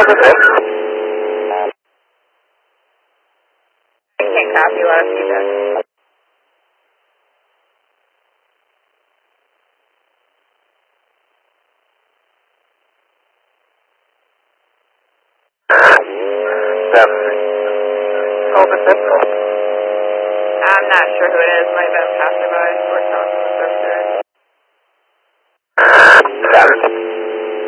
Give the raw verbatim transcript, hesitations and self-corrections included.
I can't copy a lot of feedback. Seven. Hold the central. I'm not sure who it is.